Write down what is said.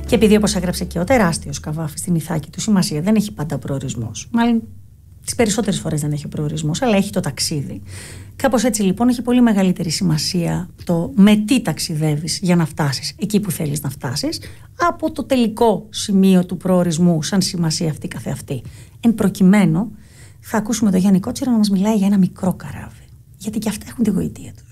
Και επειδή, όπως έγραψε και ο τεράστιος Καβάφης στην Ιθάκη του, σημασία δεν έχει πάντα προορισμός. Μάλλον τις περισσότερες φορές δεν έχει ο προορισμός, αλλά έχει το ταξίδι. Κάπως έτσι λοιπόν έχει πολύ μεγαλύτερη σημασία το με τι ταξιδεύεις για να φτάσεις εκεί που θέλεις να φτάσεις, από το τελικό σημείο του προορισμού, σαν σημασία αυτή καθεαυτή. Εν προκειμένου, θα ακούσουμε τον Γιάννη Κότσιρα να μας μιλάει για ένα μικρό καράβι. Γιατί και αυτά έχουν τη γοητεία τους.